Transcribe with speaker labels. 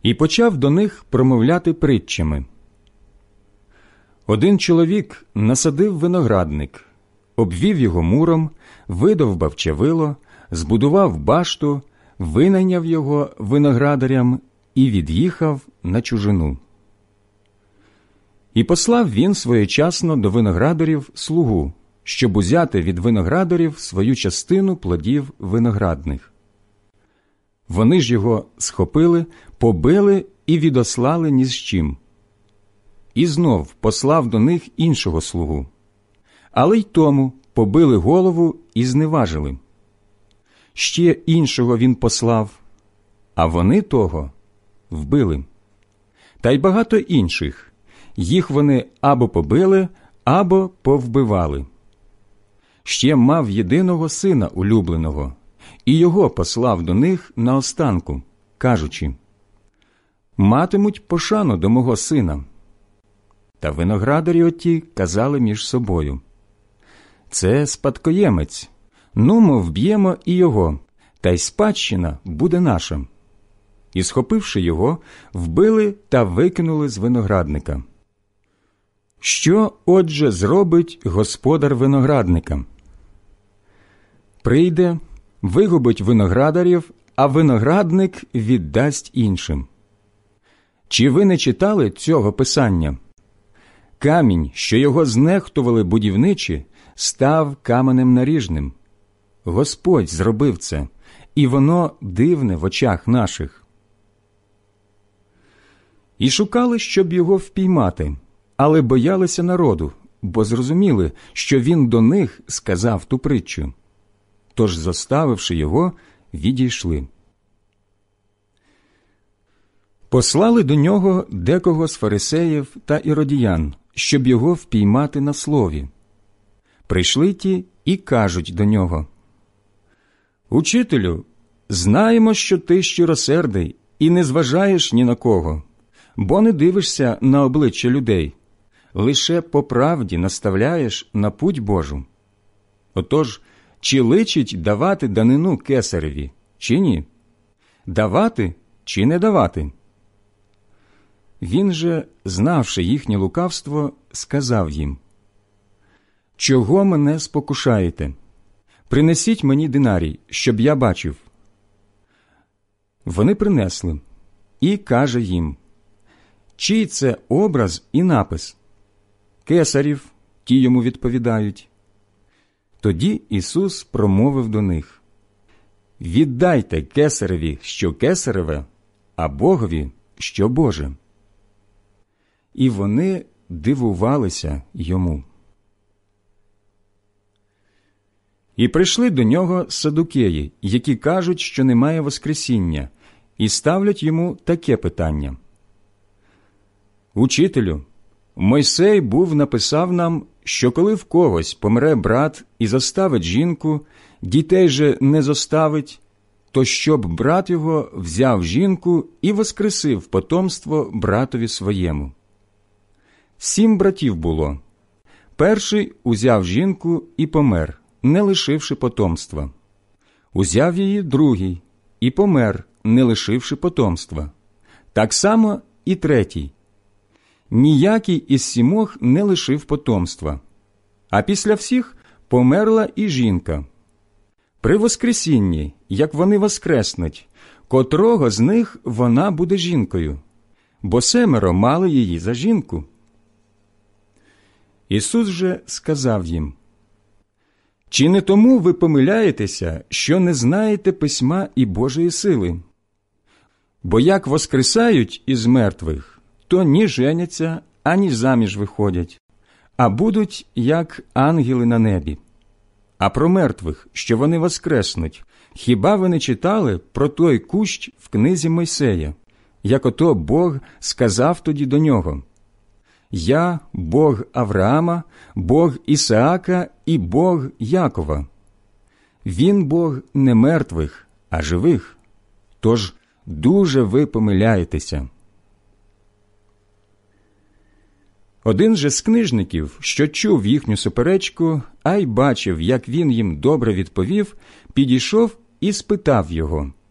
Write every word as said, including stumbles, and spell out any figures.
Speaker 1: І почав до них промовляти притчами. Один чоловік насадив виноградник, обвів його муром, видовбав чавило, збудував башту, винайняв його виноградарям і від'їхав на чужину. І послав він своєчасно до виноградарів слугу, щоб узяти від виноградарів свою частину плодів виноградних. Вони ж його схопили, побили і відослали ні з чим. І знов послав до них іншого слугу. Але й тому побили голову і зневажили. Ще іншого він послав, а вони того вбили. Та й багато інших. Їх вони або побили, або повбивали. Ще мав єдиного сина улюбленого, і його послав до них наостанку, кажучи: «Матимуть пошану до мого сина». Та виноградарі оті казали між собою: «Це спадкоємець, нумо вб'ємо і його, та й спадщина буде наша». І, схопивши його, вбили та викинули з виноградника. Що, отже, зробить господар виноградника? Прийде, вигубить виноградарів, а виноградник віддасть іншим. Чи ви не читали цього писання? Камінь, що його знехтували будівничі, став каменем наріжним. Господь зробив це, і воно дивне в очах наших. І шукали, щоб його впіймати, але боялися народу, бо зрозуміли, що він до них сказав ту притчу. Тож, зоставивши його, відійшли. Послали до нього декого з фарисеїв та іродіян, щоб його впіймати на слові. Прийшли ті і кажуть до нього: «Учителю, знаємо, що ти щиросердий і не зважаєш ні на кого, бо не дивишся на обличчя людей, лише по правді наставляєш на путь Божу. Отож, чи личить давати данину кесареві, чи ні? Давати чи не давати?» Він же, знавши їхнє лукавство, сказав їм: «Чого мене спокушаєте? Принесіть мені динарій, щоб я бачив». Вони принесли, і каже їм: «Чий це образ і напис?» «Кесарів», – ті йому відповідають. Тоді Ісус промовив до них: «Віддайте кесареві, що кесареве, а Богові, що Боже». І вони дивувалися йому. І прийшли до нього садукеї, які кажуть, що немає воскресіння, і ставлять йому таке питання: «Учителю, Мойсей був написав нам, що коли в когось помре брат і зоставить жінку, дітей же не зоставить, то щоб брат його взяв жінку і воскресив потомство братові своєму. Сім братів було. Перший узяв жінку і помер, не лишивши потомства. Узяв її другий і помер, не лишивши потомства. Так само і третій. Ніякий із сімох не лишив потомства. А після всіх померла і жінка. При воскресінні, як вони воскреснуть, котрого з них вона буде жінкою? Бо семеро мали її за жінку». Ісус же сказав їм: «Чи не тому ви помиляєтеся, що не знаєте письма і Божої сили? Бо як воскресають із мертвих, то ні женяться, ані заміж виходять, а будуть, як ангели на небі. А про мертвих, що вони воскреснуть, хіба ви не читали про той кущ в книзі Мойсея, як ото Бог сказав тоді до нього: «Я – Бог Авраама, Бог Ісаака і Бог Якова». Він Бог не мертвих, а живих. Тож дуже ви помиляєтеся. Один же з книжників, що чув їхню суперечку, а й бачив, як він їм добре відповів, підійшов і спитав його: